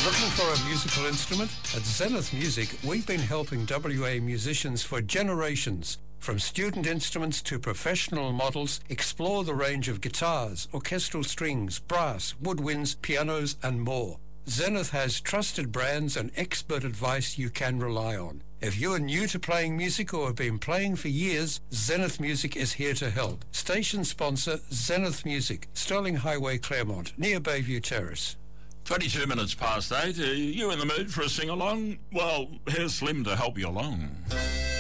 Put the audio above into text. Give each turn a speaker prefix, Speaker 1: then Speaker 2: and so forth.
Speaker 1: Looking for a musical instrument? At Zenith Music, we've been helping WA musicians for generations. From student instruments to professional models, explore the range of guitars, orchestral strings, brass, woodwinds, pianos and more. Zenith has trusted brands and expert advice you can rely on. If you're new to playing music or have been playing for years, Zenith Music is here to help. Station sponsor Zenith Music, Sterling Highway, Claremont, near Bayview Terrace.
Speaker 2: 22 minutes past 8. Are you in the mood for a sing-along? Well, here's Slim to help you along.